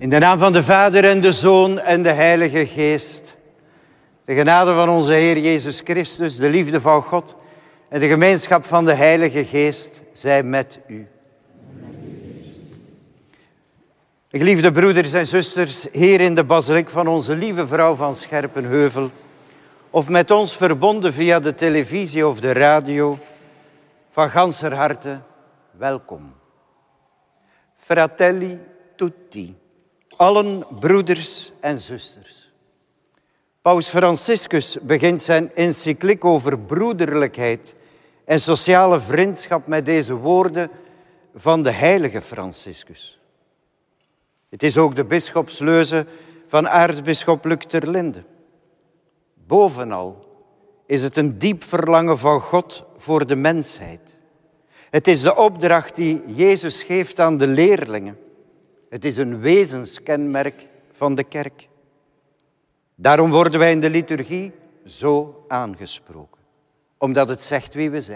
In de naam van de Vader en de Zoon en de Heilige Geest. De genade van onze Heer Jezus Christus, de liefde van God en de gemeenschap van de Heilige Geest zij met u. Geliefde broeders en zusters, hier in de basiliek van onze lieve vrouw van Scherpenheuvel, of met ons verbonden via de televisie of de radio, van ganser harte welkom. Fratelli tutti, allen broeders en zusters. Paus Franciscus begint zijn encycliek over broederlijkheid en sociale vriendschap met deze woorden van de heilige Franciscus. Het is ook de bisschopsleuze van aartsbisschop Luc ter Linde. Bovenal is het een diep verlangen van God voor de mensheid. Het is de opdracht die Jezus geeft aan de leerlingen. Het is een wezenskenmerk van de kerk. Daarom worden wij in de liturgie zo aangesproken, omdat het zegt wie we zijn.